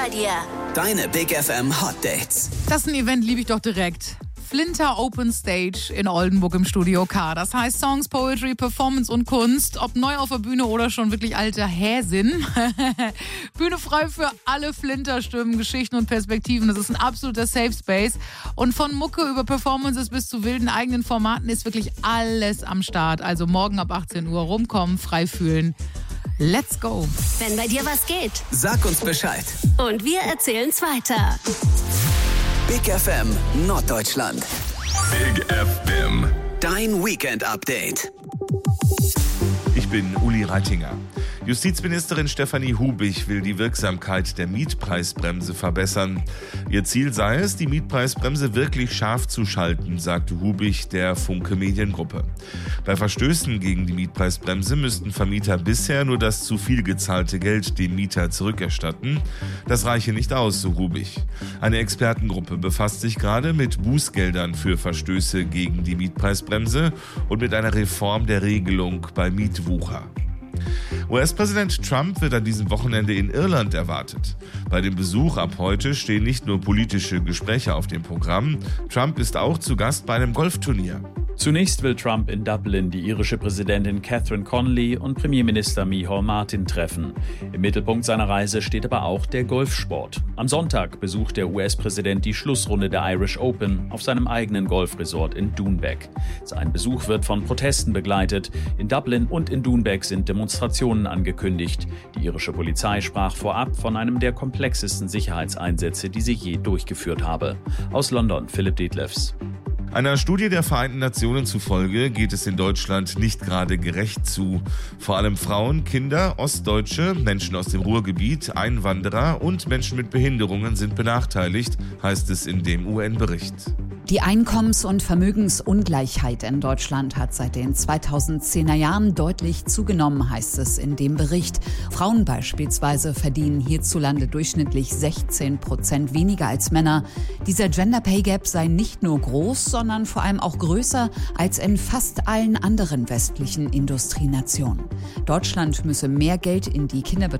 bei dir. Deine Big FM Hot Dates. Das ist ein Event, liebe ich doch direkt. Flinter Open Stage in Oldenburg im Studio K. Das heißt Songs, Poetry, Performance und Kunst. Ob neu auf der Bühne oder schon wirklich alter Häsin. Bühne frei für alle Flinter-Stimmen, Geschichten und Perspektiven. Das ist ein absoluter Safe Space. Und von Mucke über Performances bis zu wilden eigenen Formaten ist wirklich alles am Start. Also morgen ab 18 Uhr rumkommen, frei fühlen. Let's go. Wenn bei dir was geht. Sag uns Bescheid. Und wir erzählen's weiter. Big FM Norddeutschland. Big FM. Dein Weekend-Update. Ich bin Uli Reitinger. Justizministerin Stefanie Hubich will die Wirksamkeit der Mietpreisbremse verbessern. Ihr Ziel sei es, die Mietpreisbremse wirklich scharf zu schalten, sagte Hubich der Funke Mediengruppe. Bei Verstößen gegen die Mietpreisbremse müssten Vermieter bisher nur das zu viel gezahlte Geld dem Mieter zurückerstatten. Das reiche nicht aus, so Hubich. Eine Expertengruppe befasst sich gerade mit Bußgeldern für Verstöße gegen die Mietpreisbremse und mit einer Reform der Regelung bei Mietwucher. US-Präsident Trump wird an diesem Wochenende in Irland erwartet. Bei dem Besuch ab heute stehen nicht nur politische Gespräche auf dem Programm. Trump ist auch zu Gast bei einem Golfturnier. Zunächst will Trump in Dublin die irische Präsidentin Catherine Connolly und Premierminister Micheál Martin treffen. Im Mittelpunkt seiner Reise steht aber auch der Golfsport. Am Sonntag besucht der US-Präsident die Schlussrunde der Irish Open auf seinem eigenen Golfresort in Doonbeg. Sein Besuch wird von Protesten begleitet. In Dublin und in Doonbeg sind Demonstrationen angekündigt. Die irische Polizei sprach vorab von einem der komplexesten Sicherheitseinsätze, die sie je durchgeführt habe. Aus London, Philipp Detlefs. Einer Studie der Vereinten Nationen zufolge geht es in Deutschland nicht gerade gerecht zu. Vor allem Frauen, Kinder, Ostdeutsche, Menschen aus dem Ruhrgebiet, Einwanderer und Menschen mit Behinderungen sind benachteiligt, heißt es in dem UN-Bericht. Die Einkommens- und Vermögensungleichheit in Deutschland hat seit den 2010er Jahren deutlich zugenommen, heißt es in dem Bericht. Frauen beispielsweise verdienen hierzulande durchschnittlich 16% weniger als Männer. Dieser Gender Pay Gap sei nicht nur groß, sondern vor allem auch größer als in fast allen anderen westlichen Industrienationen. Deutschland müsse mehr Geld in die Kinderbetreuung